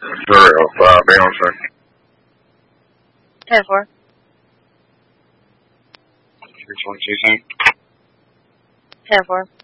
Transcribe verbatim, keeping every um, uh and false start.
Zero five, answer. ten four. Six one two, same. ten four.